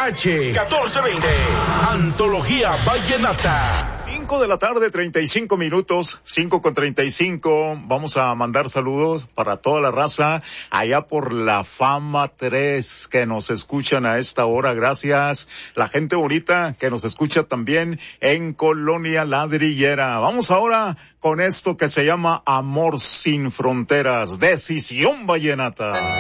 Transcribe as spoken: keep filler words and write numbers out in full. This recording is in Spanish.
H catorce veinte. Antología Vallenata. cinco de la tarde, treinta y cinco minutos, cinco con treinta y cinco. Vamos a mandar saludos para toda la raza allá por la Fama tres que nos escuchan a esta hora. Gracias. La gente bonita que nos escucha también en Colonia Ladrillera. Vamos ahora con esto que se llama Amor sin Fronteras. Decisión Vallenata.